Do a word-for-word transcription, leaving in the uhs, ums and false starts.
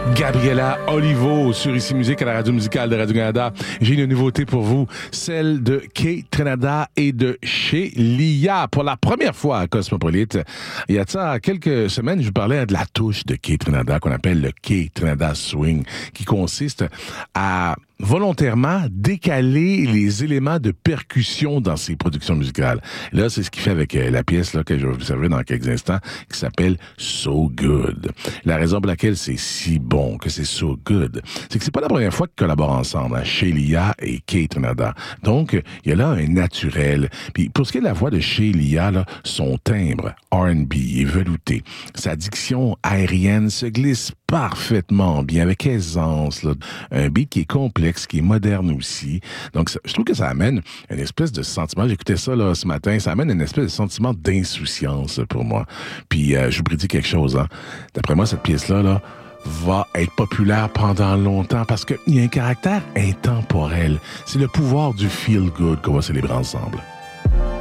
Gabriela Olivo sur Ici Musique à la radio musicale de Radio-Canada. J'ai une nouveauté pour vous, celle de Kate Trinada et de chez Lia. Pour la première fois à Cosmopolite, il y a de ça quelques semaines, je vous parlais de la touche de Kate Trinada qu'on appelle le Kate Trinada Swing, qui consiste à volontairement décaler les éléments de percussion dans ses productions musicales. Là, c'est ce qu'il fait avec euh, la pièce là que je vais vous servir dans quelques instants, qui s'appelle So Good. La raison pour laquelle c'est si bon, que c'est So Good, c'est que c'est pas la première fois qu'ils collaborent ensemble, hein, chez Lia et Kate Trinada. Donc, il y a là un naturel. Puis pour ce qui est de la voix de chez Lia, là, son timbre R and B est velouté. Sa diction aérienne se glisse parfaitement bien, avec aisance, là. Un beat qui est complexe, qui est moderne aussi. Donc, ça, je trouve que ça amène une espèce de sentiment, j'écoutais ça là ce matin, ça amène une espèce de sentiment d'insouciance pour moi. Puis, euh, je vous prédis quelque chose, hein. D'après moi, cette pièce-là, là, va être populaire pendant longtemps parce qu'il y a un caractère intemporel. C'est le pouvoir du feel good qu'on va célébrer ensemble.